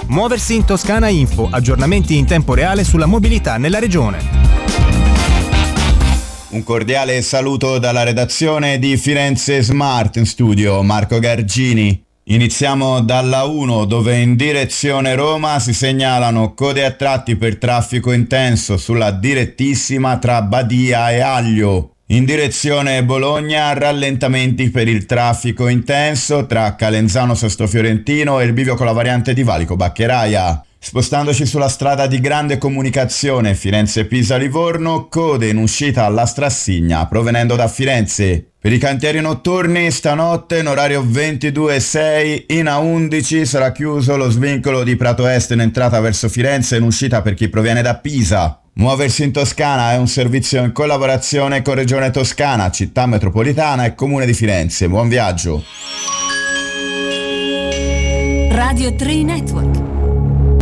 Muoversi in Toscana Info, aggiornamenti in tempo reale sulla mobilità nella regione. Un cordiale saluto dalla redazione di Firenze Smart, in studio Marco Gargini. Iniziamo dalla 1, dove in direzione Roma si segnalano code a tratti per traffico intenso sulla direttissima tra Badia e Aglio. In direzione Bologna, rallentamenti per il traffico intenso tra Calenzano Sesto Fiorentino e il bivio con la variante di Valico Baccheraia. Spostandoci sulla strada di grande comunicazione Firenze-Pisa-Livorno, code in uscita alla Strassigna provenendo da Firenze. Per i cantieri notturni, stanotte in orario 22:06 in A11 sarà chiuso lo svincolo di Prato Est in entrata verso Firenze in uscita per chi proviene da Pisa. Muoversi in Toscana è un servizio in collaborazione con Regione Toscana, Città Metropolitana e Comune di Firenze. Buon viaggio! Radio 3 Network.